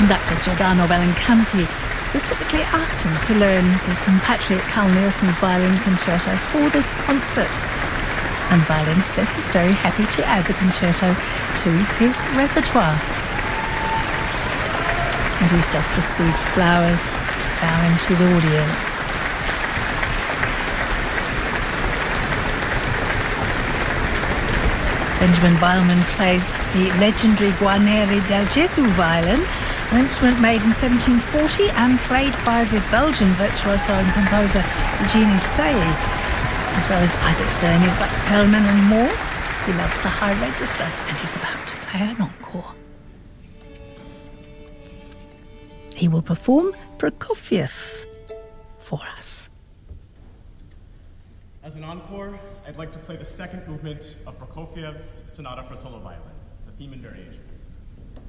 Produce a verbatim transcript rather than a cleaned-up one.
Conductor Giordano Bellincampi specifically asked him to learn his compatriot Carl Nielsen's violin concerto for this concert. And the violinist says he's very happy to add the concerto to his repertoire. And he's just received flowers bowing to the audience. Benjamin Beilman plays the legendary Guarneri del Gesù violin, an instrument made in seventeen forty and played by the Belgian virtuoso and composer Eugenie Sey, as well as Isaac Stern, Isaac Perlman and more. He loves the high register and he's about to play an encore. He will perform Prokofiev for us. As an encore, I'd like to play the second movement of Prokofiev's Sonata for Solo Violin. It's a theme and variations.